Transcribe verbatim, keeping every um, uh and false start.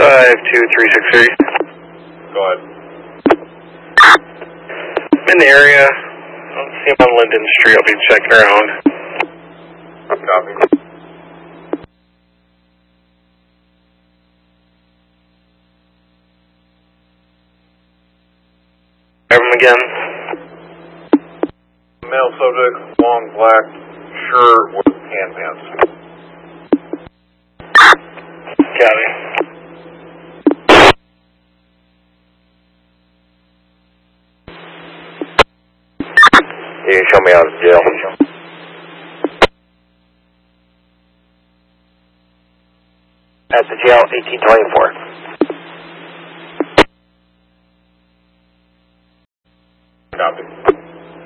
five two three six three. Go ahead. I'm in the area. I don't see him on Linden Street. I'll be checking around. Copy. Have him again. Male subject, long black shirt with tan pants. Got it. You can show me out of jail. At the jail, eighteen twenty-four. Copy.